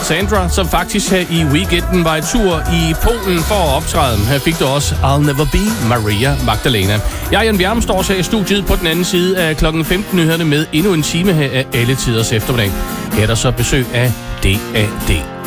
Sandra, som faktisk her i weekenden var i tur i Polen for at optræde. Her fik du også I'll Never Be Maria Magdalena. Jeg, Jan Bjerm, står så i studiet på den anden side af klokken 15 nyhederne med endnu en time her af Alle Tiders Eftermiddag. Her er der så besøg af DAD.